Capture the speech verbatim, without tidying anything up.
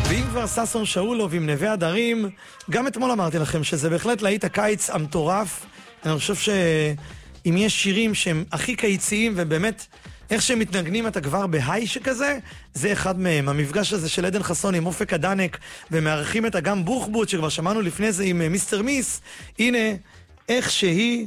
ואם כבר ששון שאולוב עם נווה הדרים, גם אתמול אמרתי לכם שזה בהחלט להיט הקיץ המטורף. אני חושב שאם יש שירים שהם הכי קיציים ובאמת איך שהם מתנגנים אתה כבר בהיי שכזה, זה אחד מהם. המפגש הזה של עדן חסון עם אופק הדנק, ומארחים את אגם בוחבוט שכבר שמענו לפני זה עם מיסטר מיס. הנה איך שהיא